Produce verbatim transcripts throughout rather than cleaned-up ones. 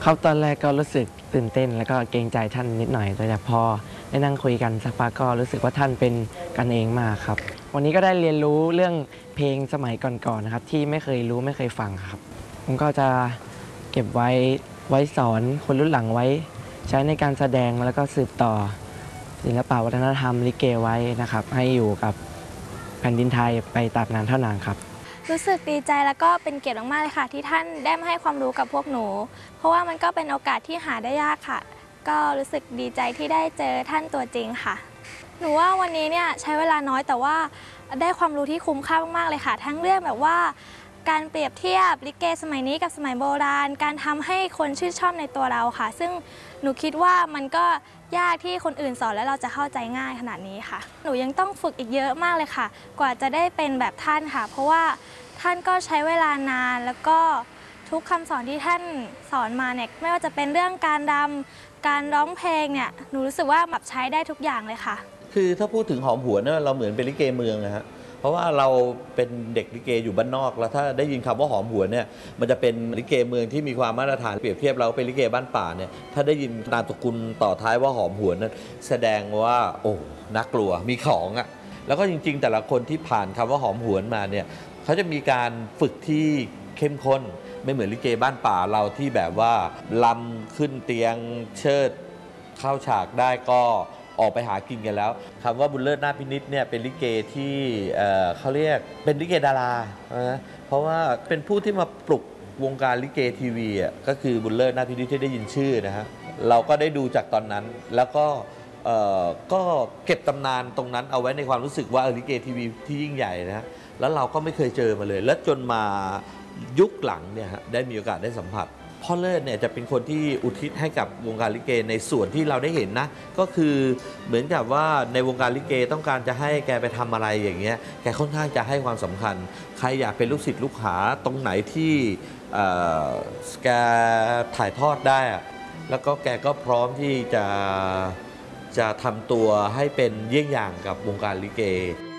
ครับตอนแรกก็รู้สึกตื่นเต้นแล้วก็เกรงใจท่านนิดหน่อยแต่พอได้นั่งคุยกันสักพักก็รู้สึกว่าท่านเป็นกันเองมากครับวันนี้ก็ได้เรียนรู้เรื่องเพลงสมัยก่อนๆนะครับที่ไม่เคยรู้ไม่เคยฟังครับผมก็จะเก็บไว้ไว้สอนคนรุ่นหลังไว้ใช้ในการแสดงแล้วก็สืบต่อศิลปวัฒนธรรมลิเกไว้นะครับให้อยู่กับแผ่นดินไทยไปตราบนานเท่านานครับรู้สึกดีใจแล้วก็เป็นเกียรติมากๆเลยค่ะที่ท่านได้มาให้ความรู้กับพวกหนูเพราะว่ามันก็เป็นโอกาสที่หาได้ยากค่ะก็รู้สึกดีใจที่ได้เจอท่านตัวจริงค่ะหนูว่าวันนี้เนี่ยใช้เวลาน้อยแต่ว่าได้ความรู้ที่คุ้มค่ามากๆเลยค่ะทั้งเรื่องแบบว่าการเปรียบเทียบลิเกสมัยนี้กับสมัยโบราณการทำให้คนชื่นชอบในตัวเราค่ะซึ่งหนูคิดว่ามันก็ยากที่คนอื่นสอนแล้วเราจะเข้าใจง่ายขนาดนี้ค่ะหนูยังต้องฝึกอีกเยอะมากเลยค่ะกว่าจะได้เป็นแบบท่านค่ะเพราะว่าท่านก็ใช้เวลานานแล้วก็ทุกคำสอนที่ท่านสอนมาเนี่ยไม่ว่าจะเป็นเรื่องการรำการร้องเพลงเนี่ยหนูรู้สึกว่าแบบใช้ได้ทุกอย่างเลยค่ะคือถ้าพูดถึงหอมหวนเนี่ยเราเหมือนเป็นลิเกเมืองนะฮะเพราะว่าเราเป็นเด็กลิเกอยู่บ้านนอกแล้วถ้าได้ยินคำว่าหอมหวนเนี่ยมันจะเป็นลิเกเมืองที่มีความมาตรฐานเปรียบเทียบเราเป็นลิเกบ้านป่าเนี่ยถ้าได้ยินนามสกุลต่อท้ายว่าหอมหวนนั้นแสดงว่าโอ้น่ากลัวมีของอ่ะแล้วก็จริงๆแต่ละคนที่ผ่านคำว่าหอมหวนมาเนี่ยเขาจะมีการฝึกที่เข้มข้นไม่เหมือนลิเกบ้านป่าเราที่แบบว่าลำขึ้นเตียงเชิดเข้าฉากได้ก็ออกไปหากินกันแล้วคำว่าบุญเลิศนาพินิจเนี่ยเป็นลิเกที่เอ่อเขาเรียกเป็นลิเกดารานะเพราะว่าเป็นผู้ที่มาปลุกวงการลิเกทีวีอ่ะก็คือบุญเลิศนาพินิจที่ได้ยินชื่อนะฮะเราก็ได้ดูจากตอนนั้นแล้วก็เอ่อก็เก็บตำนานตรงนั้นเอาไว้ในความรู้สึกว่าลิเกทีวีที่ยิ่งใหญ่นะแล้วเราก็ไม่เคยเจอมาเลยแล้วจนมายุคหลังเนี่ยได้มีโอกาสได้สัมผัสพ่อเลิศเนี่ยจะเป็นคนที่อุทิศให้กับวงการลิเกในส่วนที่เราได้เห็นนะก็คือเหมือนกับว่าในวงการลิเกต้องการจะให้แกไปทำอะไรอย่างเงี้ยแกค่อนข้างจะให้ความสำคัญใครอยากเป็นลูกศิษย์ลูกหาตรงไหนที่แกถ่ายทอดได้แล้วก็แกก็พร้อมที่จะจะทำตัวให้เป็นเยี่ยงอย่างกับวงการลิเก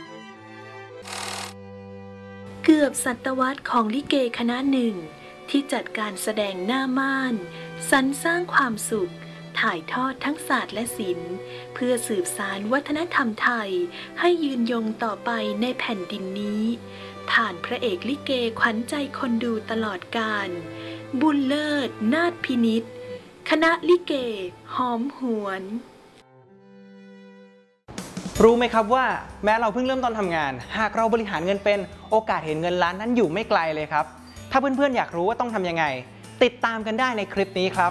เกือบศตวรรษของลิเกคณะหนึ่งที่จัดการแสดงหน้าม่านสรรสร้างความสุขถ่ายทอดทั้งศาสตร์และศิลป์เพื่อสืบสานวัฒนธรรมไทยให้ยืนยงต่อไปในแผ่นดินนี้ผ่านพระเอกลิเกขวัญใจคนดูตลอดกาลบุญเลิศนาถพินิจคณะลิเกหอมหวนรู้ไหมครับว่าแม้เราเพิ่งเริ่มต้นทำงานหากเราบริหารเงินเป็นโอกาสเห็นเงินล้านนั้นอยู่ไม่ไกลเลยครับถ้าเพื่อนๆอยากรู้ว่าต้องทำยังไงติดตามกันได้ในคลิปนี้ครับ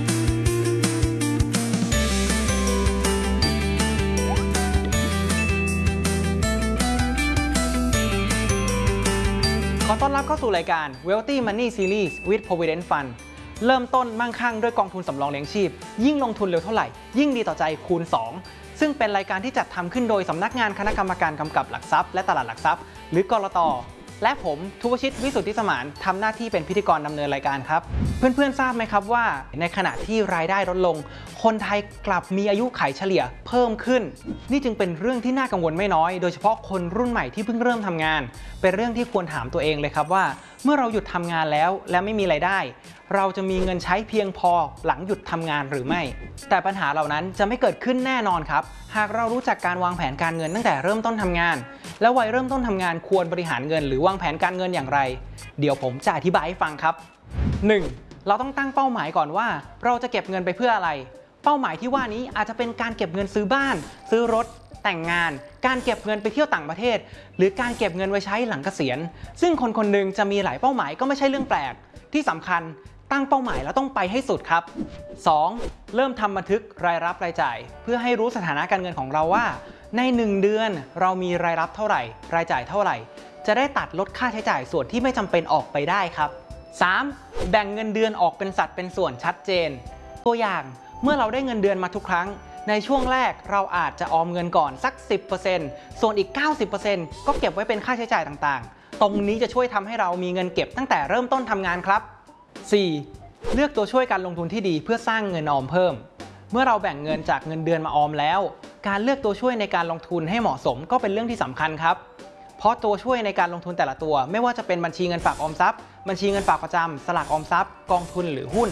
ขอต้อนรับเข้าสู่รายการ Wealthy Money Series with Provident Fund เริ่มต้นมั่งคั่งด้วยกองทุนสำรองเลี้ยงชีพยิ่งลงทุนเร็วเท่าไหร่ยิ่งดีต่อใจคูณสองซึ่งเป็นรายการที่จัดทำขึ้นโดยสำนักงานคณะกรรมการกำกับหลักทรัพย์และตลาดหลักทรัพย์หรือกลต.และผมทุวชิตวิสุทธิสมานทำหน้าที่เป็นพิธีกรดำเนินรายการครับเพื่อนๆทราบไหมครับว่าในขณะที่รายได้ลดลงคนไทยกลับมีอายุขัยเฉลี่ยเพิ่มขึ้นนี่จึงเป็นเรื่องที่น่ากังวลไม่น้อยโดยเฉพาะคนรุ่นใหม่ที่เพิ่งเริ่มทำงานเป็นเรื่องที่ควรถามตัวเองเลยครับว่าเมื่อเราหยุดทำงานแล้วและไม่มีรายได้เราจะมีเงินใช้เพียงพอหลังหยุดทำงานหรือไม่แต่ปัญหาเหล่านั้นจะไม่เกิดขึ้นแน่นอนครับหากเรารู้จักการวางแผนการเงินตั้งแต่เริ่มต้นทำงานและวัยเริ่มต้นทำงานควรบริหารเงินหรือวางแผนการเงินอย่างไรเดี๋ยวผมจะอธิบายให้ฟังครับ หนึ่ง. เราต้องตั้งเป้าหมายก่อนว่าเราจะเก็บเงินไปเพื่ออะไรเป้าหมายที่ว่านี้อาจจะเป็นการเก็บเงินซื้อบ้านซื้อรถแต่งงานการเก็บเงินไปเที่ยวต่างประเทศหรือการเก็บเงินไว้ใช้หลังเกษียณซึ่งคนคนหนึ่งจะมีหลายเป้าหมายก็ไม่ใช่เรื่องแปลกที่สำคัญตั้งเป้าหมายแล้วต้องไปให้สุดครับ สอง. เริ่มทำบันทึกรายรับรายจ่ายเพื่อให้รู้สถานะการเงินของเราว่าในหนึ่งเดือนเรามีรายรับเท่าไหร่รายจ่ายเท่าไหร่จะได้ตัดลดค่าใช้จ่ายส่วนที่ไม่จำเป็นออกไปได้ครับ สาม. แบ่งเงินเดือนออกเป็นสัดเป็นส่วนชัดเจนตัวอย่างเมื่อเราได้เงินเดือนมาทุกครั้งในช่วงแรกเราอาจจะออมเงินก่อนสัก สิบเปอร์เซ็นต์ ส่วนอีก เก้าสิบเปอร์เซ็นต์ ก็เก็บไว้เป็นค่าใช้จ่ายต่างๆตรงนี้จะช่วยทำให้เรามีเงินเก็บตั้งแต่เริ่มต้นทำงานครับ สี่. เลือกตัวช่วยการลงทุนที่ดีเพื่อสร้างเงินออมเพิ่มเมื่อเราแบ่งเงินจากเงินเดือนมาออมแล้วการเลือกตัวช่วยในการลงทุนให้เหมาะสมก็เป็นเรื่องที่สำคัญครับเพราะตัวช่วยในการลงทุนแต่ละตัวไม่ว่าจะเป็นบัญชีเงินฝากออมทรัพย์บัญชีเงินฝากประจำสลากออมทรัพย์กองทุนหรือหุ้น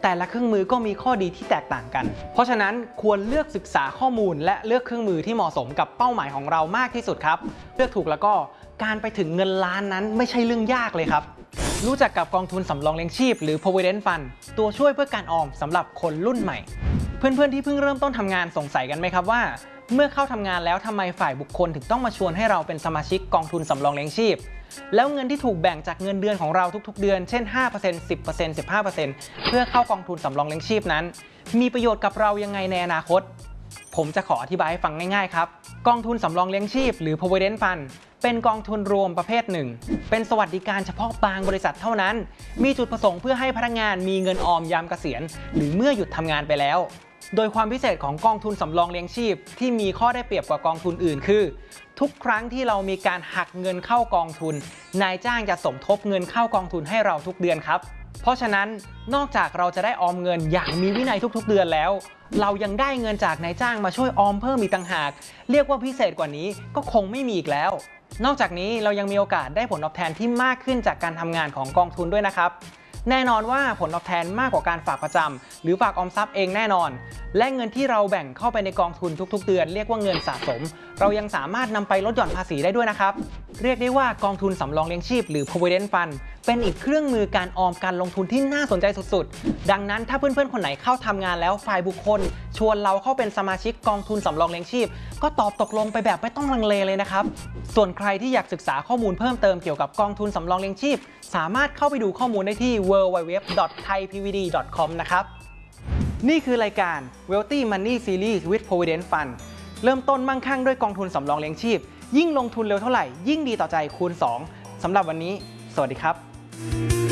แต่ละเครื่องมือก็มีข้อดีที่แตกต่างกัน เพราะฉะนั้นควรเลือกศึกษาข้อมูลและเลือกเครื่องมือที่เหมาะสมกับเป้าหมายของเรามากที่สุดครับเลือกถูกแล้วก็การไปถึงเงินล้านนั้นไม่ใช่เรื่องยากเลยครับรู้จักกับกองทุนสำรองเลี้ยงชีพหรือ Provident Fund ตัวช่วยเพื่อการออมสำหรับคนรุ่นใหม่เพื่อนๆที่เพิ่งเริ่มต้นทำงานสงสัยกันไหมครับว่าเมื่อเข้าทำงานแล้วทำไมฝ่ายบุคคลถึงต้องมาชวนให้เราเป็นสมาชิกกองทุนสำรองเลี้ยงชีพแล้วเงินที่ถูกแบ่งจากเงินเดือนของเราทุกๆเดือนเช่น ห้าเปอร์เซ็นต์ สิบเปอร์เซ็นต์ สิบห้าเปอร์เซ็นต์ เพื่อเข้ากองทุนสำรองเลี้ยงชีพนั้นมีประโยชน์กับเรายังไงในอนาคตผมจะขออธิบายให้ฟังง่ายๆครับกองทุนสำรองเลี้ยงชีพหรือ Provident Fund เป็นกองทุนรวมประเภทหนึ่งเป็นสวัสดิการเฉพาะบางบริษัทเท่านั้นมีจุดประสงค์เพื่อให้พนักงานมีเงินออมยามเกษียณหรือเมื่อหยุดทำงานไปแล้วโดยความพิเศษของกองทุนสำรองเลี้ยงชีพที่มีข้อได้เปรียบกว่ากองทุนอื่นคือทุกครั้งที่เรามีการหักเงินเข้ากองทุนนายจ้างจะสมทบเงินเข้ากองทุนให้เราทุกเดือนครับเพราะฉะนั้นนอกจากเราจะได้ออมเงินอย่างมีวินัยทุกๆเดือนแล้วเรายังได้เงินจากนายจ้างมาช่วยออมเพิ่มอีกต่างหากเรียกว่าพิเศษกว่านี้ก็คงไม่มีอีกแล้วนอกจากนี้เรายังมีโอกาสได้ผลตอบแทนที่มากขึ้นจากการทำงานของกองทุนด้วยนะครับแน่นอนว่าผลตอบแทนมากกว่าการฝากประจำหรือฝากออมทรัพย์เองแน่นอนและเงินที่เราแบ่งเข้าไปในกองทุนทุกๆเดือนเรียกว่าเงินสะสมเรายังสามารถนำไปลดหย่อนภาษีได้ด้วยนะครับเรียกได้ว่ากองทุนสำรองเลี้ยงชีพหรือ Provident Fund เป็นอีกเครื่องมือการออมการลงทุนที่น่าสนใจสุดๆดังนั้นถ้าเพื่อนๆคนไหนเข้าทำงานแล้วฝ่ายบุคคลชวนเราเข้าเป็นสมาชิกกองทุนสำรองเลี้ยงชีพก็ตอบตกลงไปแบบไม่ต้องลังเลเลยนะครับส่วนใครที่อยากศึกษาข้อมูลเพิ่มเติมเกี่ยวกับกองทุนสำรองเลี้ยงชีพสามารถเข้าไปดูข้อมูลได้ที่ ดับเบิลยู ดับเบิลยู ดับเบิลยู ดอท ไทย พี วี ดี ดอท คอม นะครับนี่คือรายการ Wealthy Money Series with Provident Fund เริ่มต้นมั่งคั่งด้วยกองทุนสำรองเลี้ยงชีพยิ่งลงทุนเร็วเท่าไหร่ยิ่งดีต่อใจคูณสองสำหรับวันนี้สวัสดีครับ